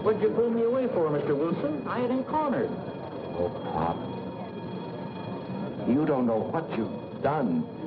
What'd you pull me away for, Mr. Wilson? I ain't cornered. Oh, Pop. You don't know what you've done.